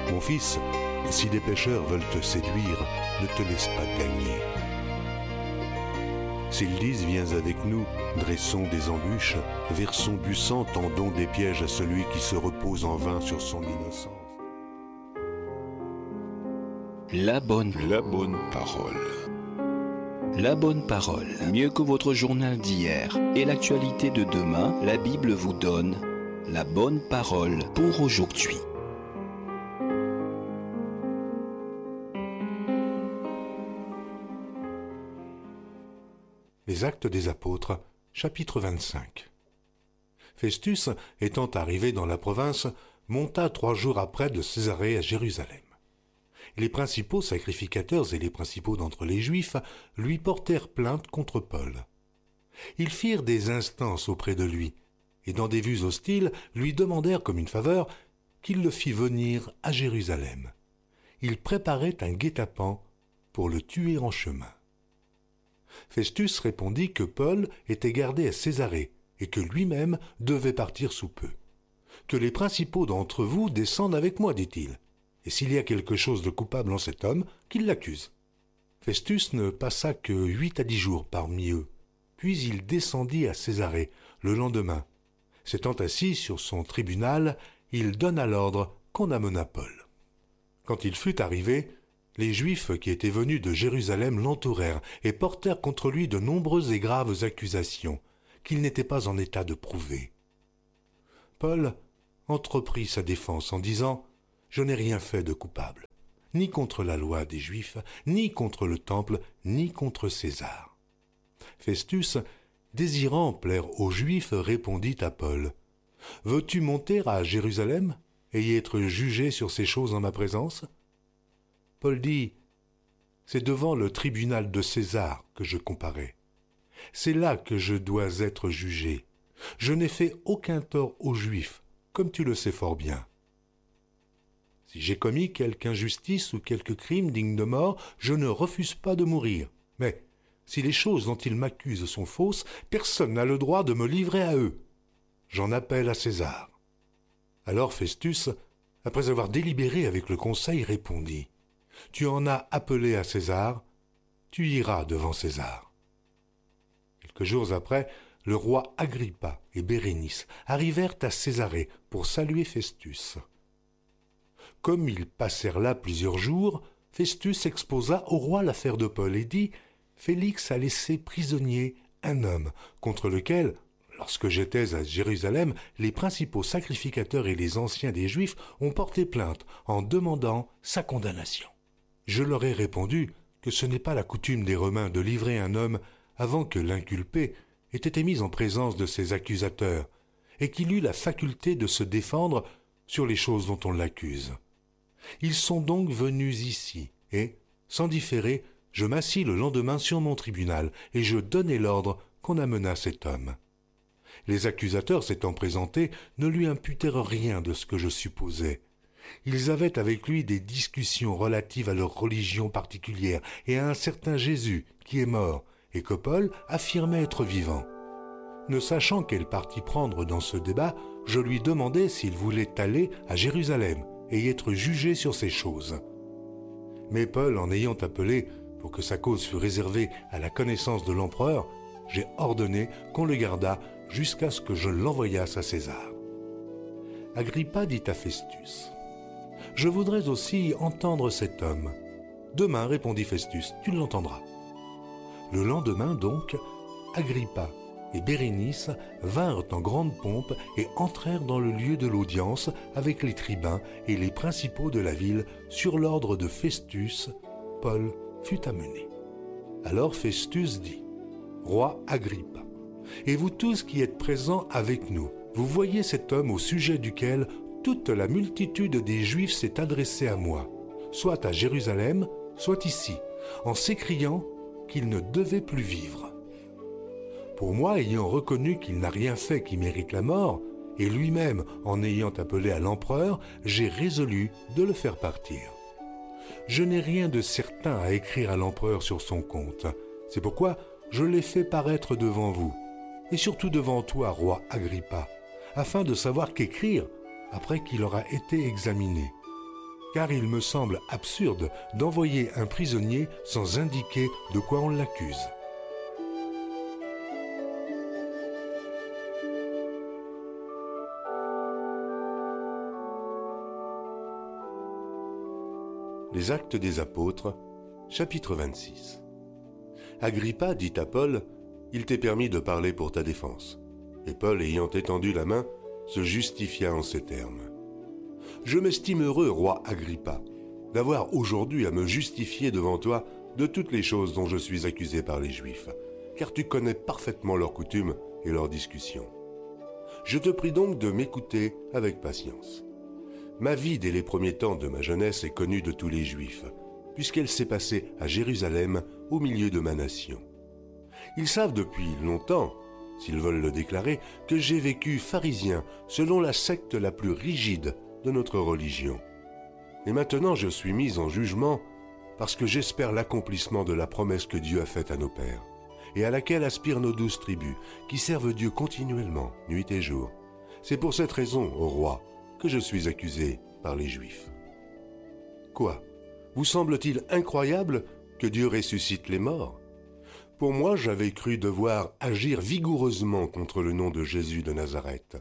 Mon fils, si des pécheurs veulent te séduire, ne te laisse pas gagner. S'ils disent « Viens avec nous, dressons des embûches, versons du sang, tendons des pièges à celui qui se repose en vain sur son innocence. » La bonne parole. La bonne parole, mieux que votre journal d'hier et l'actualité de demain, la Bible vous donne la bonne parole pour aujourd'hui. Les Actes des Apôtres, chapitre 25. Festus, étant arrivé dans la province, monta 3 jours après de Césarée à Jérusalem. Les principaux sacrificateurs et les principaux d'entre les Juifs lui portèrent plainte contre Paul. Ils firent des instances auprès de lui, et dans des vues hostiles lui demandèrent comme une faveur qu'il le fît venir à Jérusalem. Ils préparaient un guet-apens pour le tuer en chemin. Festus répondit que Paul était gardé à Césarée et que lui-même devait partir sous peu. « Que les principaux d'entre vous descendent avec moi, dit-il, et s'il y a quelque chose de coupable en cet homme, qu'il l'accuse. » Festus ne passa que 8 à 10 jours parmi eux, puis il descendit à Césarée le lendemain. S'étant assis sur son tribunal, il donna l'ordre qu'on amenât Paul. Quand il fut arrivé, les Juifs qui étaient venus de Jérusalem l'entourèrent et portèrent contre lui de nombreuses et graves accusations qu'il n'était pas en état de prouver. Paul entreprit sa défense en disant « Je n'ai rien fait de coupable, ni contre la loi des Juifs, ni contre le temple, ni contre César. » Festus, désirant plaire aux Juifs, répondit à Paul « Veux-tu monter à Jérusalem et y être jugé sur ces choses en ma présence ?» Paul dit « C'est devant le tribunal de César que je comparais. C'est là que je dois être jugé. Je n'ai fait aucun tort aux Juifs, comme tu le sais fort bien. Si j'ai commis quelque injustice ou quelque crime digne de mort, je ne refuse pas de mourir. Mais si les choses dont ils m'accusent sont fausses, personne n'a le droit de me livrer à eux. J'en appelle à César. » Alors Festus, après avoir délibéré avec le conseil, répondit « Tu en as appelé à César, tu iras devant César. » Quelques jours après, le roi Agrippa et Bérénice arrivèrent à Césarée pour saluer Festus. Comme ils passèrent là plusieurs jours, Festus exposa au roi l'affaire de Paul et dit « Félix a laissé prisonnier un homme contre lequel, lorsque j'étais à Jérusalem, les principaux sacrificateurs et les anciens des Juifs ont porté plainte en demandant sa condamnation. Je leur ai répondu que ce n'est pas la coutume des Romains de livrer un homme avant que l'inculpé ait été mis en présence de ses accusateurs et qu'il eût la faculté de se défendre sur les choses dont on l'accuse. Ils sont donc venus ici et, sans différer, je m'assis le lendemain sur mon tribunal et je donnai l'ordre qu'on amenât cet homme. Les accusateurs s'étant présentés ne lui imputèrent rien de ce que je supposais. Ils avaient avec lui des discussions relatives à leur religion particulière et à un certain Jésus qui est mort et que Paul affirmait être vivant. Ne sachant quel parti prendre dans ce débat, je lui demandai s'il voulait aller à Jérusalem et y être jugé sur ces choses. Mais Paul, en ayant appelé pour que sa cause fût réservée à la connaissance de l'empereur, j'ai ordonné qu'on le gardât jusqu'à ce que je l'envoyasse à César. Agrippa dit à Festus « Je voudrais aussi entendre cet homme. »« Demain, répondit Festus, tu l'entendras. » Le lendemain donc, Agrippa et Bérénice vinrent en grande pompe et entrèrent dans le lieu de l'audience avec les tribuns et les principaux de la ville. Sur l'ordre de Festus, Paul fut amené. Alors Festus dit « Roi Agrippa, et vous tous qui êtes présents avec nous, vous voyez cet homme au sujet duquel toute la multitude des Juifs s'est adressée à moi, soit à Jérusalem, soit ici, en s'écriant qu'il ne devait plus vivre. Pour moi, ayant reconnu qu'il n'a rien fait qui mérite la mort, et lui-même en ayant appelé à l'empereur, j'ai résolu de le faire partir. Je n'ai rien de certain à écrire à l'empereur sur son compte. C'est pourquoi je l'ai fait paraître devant vous, et surtout devant toi, roi Agrippa, afin de savoir qu'écrire après qu'il aura été examiné. car il me semble absurde d'envoyer un prisonnier sans indiquer de quoi on l'accuse. Les Actes des Apôtres, chapitre 26. Agrippa dit à Paul, « Il t'est permis de parler pour ta défense. » Et Paul, ayant étendu la main, se justifia en ces termes. « Je m'estime heureux, roi Agrippa, d'avoir aujourd'hui à me justifier devant toi de toutes les choses dont je suis accusé par les Juifs, car tu connais parfaitement leurs coutumes et leurs discussions. Je te prie donc de m'écouter avec patience. Ma vie dès les premiers temps de ma jeunesse est connue de tous les Juifs, puisqu'elle s'est passée à Jérusalem au milieu de ma nation. Ils savent depuis longtemps, s'ils veulent le déclarer, que j'ai vécu pharisien selon la secte la plus rigide de notre religion. Et maintenant je suis mis en jugement parce que j'espère l'accomplissement de la promesse que Dieu a faite à nos pères, et à laquelle aspirent nos 12 tribus, qui servent Dieu continuellement, nuit et jour. C'est pour cette raison, ô roi, que je suis accusé par les Juifs. Quoi ? Vous semble-t-il incroyable que Dieu ressuscite les morts ? Pour moi, j'avais cru devoir agir vigoureusement contre le nom de Jésus de Nazareth.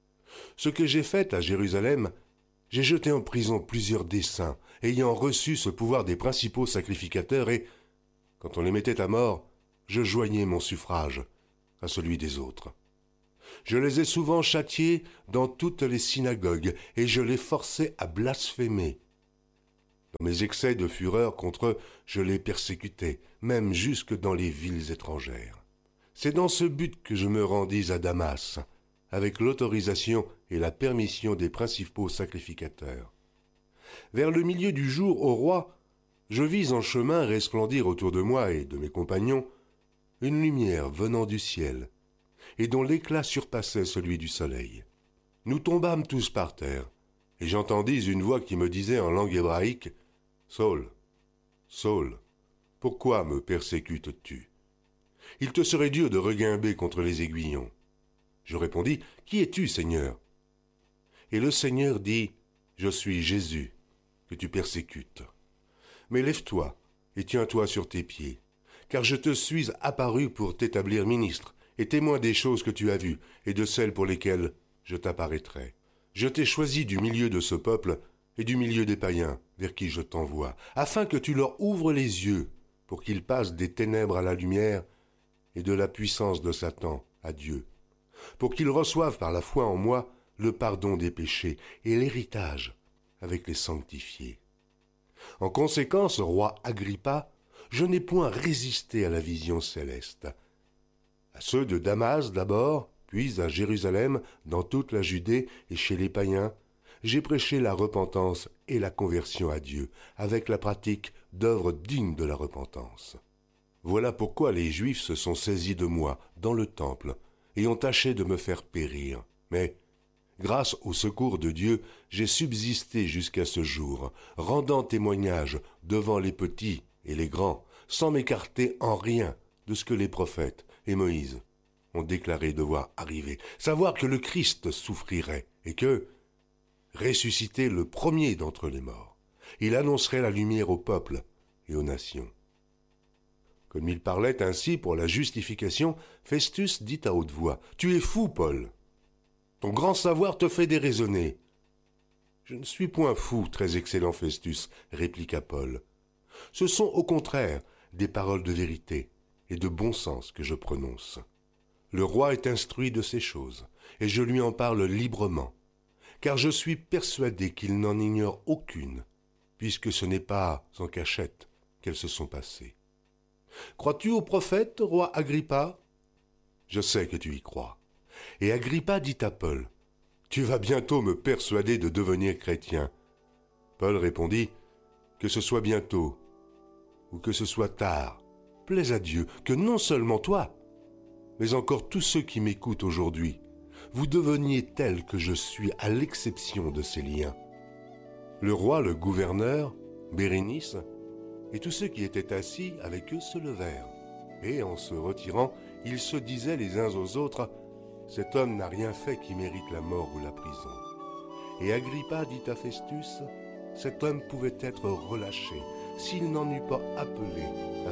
Ce que j'ai fait à Jérusalem, j'ai jeté en prison plusieurs des saints, ayant reçu ce pouvoir des principaux sacrificateurs, et, quand on les mettait à mort, je joignais mon suffrage à celui des autres. Je les ai souvent châtiés dans toutes les synagogues, et je les forçais à blasphémer. Dans mes excès de fureur contre eux, je les persécutais, même jusque dans les villes étrangères. C'est dans ce but que je me rendis à Damas, avec l'autorisation et la permission des principaux sacrificateurs. Vers le milieu du jour, ô roi, je vis en chemin resplendir autour de moi et de mes compagnons une lumière venant du ciel, et dont l'éclat surpassait celui du soleil. Nous tombâmes tous par terre, et j'entendis une voix qui me disait en langue hébraïque, « Saul, Saul, pourquoi me persécutes-tu ? Il te serait dur de reguimber contre les aiguillons. » Je répondis, « Qui es-tu, Seigneur ?» Et le Seigneur dit, « Je suis Jésus, que tu persécutes. Mais lève-toi et tiens-toi sur tes pieds, car je te suis apparu pour t'établir ministre et témoin des choses que tu as vues et de celles pour lesquelles je t'apparaîtrai. Je t'ai choisi du milieu de ce peuple et du milieu des païens vers qui je t'envoie, afin que tu leur ouvres les yeux pour qu'ils passent des ténèbres à la lumière et de la puissance de Satan à Dieu, pour qu'ils reçoivent par la foi en moi le pardon des péchés et l'héritage avec les sanctifiés. En conséquence, roi Agrippa, je n'ai point résisté à la vision céleste. À ceux de Damas d'abord, puis à Jérusalem, dans toute la Judée et chez les païens, j'ai prêché la repentance et la conversion à Dieu, avec la pratique d'œuvres dignes de la repentance. Voilà pourquoi les Juifs se sont saisis de moi dans le temple et ont tâché de me faire périr. Mais, grâce au secours de Dieu, j'ai subsisté jusqu'à ce jour, rendant témoignage devant les petits et les grands, sans m'écarter en rien de ce que les prophètes et Moïse ont déclaré devoir arriver, savoir que le Christ souffrirait et que, ressuscité le premier d'entre les morts, il annoncerait la lumière au peuple et aux nations. Comme il parlait ainsi pour la justification, Festus dit à haute voix, « Tu es fou, Paul. Ton grand savoir te fait déraisonner. » « Je ne suis point fou, très excellent Festus, répliqua Paul. Ce sont au contraire des paroles de vérité et de bon sens que je prononce. Le roi est instruit de ces choses, et je lui en parle librement, car je suis persuadé qu'il n'en ignore aucune, puisque ce n'est pas en cachette qu'elles se sont passées. Crois-tu au prophète, roi Agrippa ? Je sais que tu y crois. Et Agrippa dit à Paul, « Tu vas bientôt me persuader de devenir chrétien. » Paul répondit, « Que ce soit bientôt, ou que ce soit tard, plaise à Dieu que non seulement toi, mais encore tous ceux qui m'écoutent aujourd'hui, vous deveniez tels que je suis à l'exception de ces liens. » Le roi, le gouverneur, Bérénice, et tous ceux qui étaient assis avec eux se levèrent, et en se retirant, ils se disaient les uns aux autres, « Cet homme n'a rien fait qui mérite la mort ou la prison. » Et Agrippa dit à Festus, « cet homme pouvait être relâché s'il n'en eût pas appelé